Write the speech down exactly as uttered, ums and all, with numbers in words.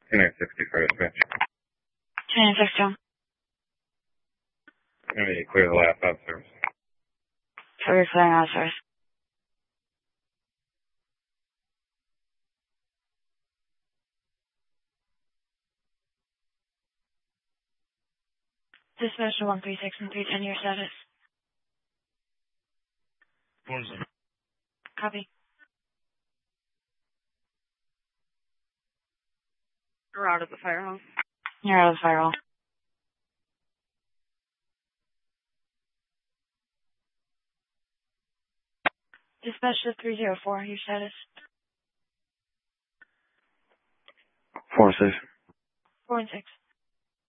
two nine six two for dispatch. two nine six two. Let me clear the last out service. So we're clearing out service. Dispatch to one three six and three ten, your status. What is it? Copy. We're out of the fire hall. You're out of the firewall. Dispatch to three zero four, your status. Four six. four and six.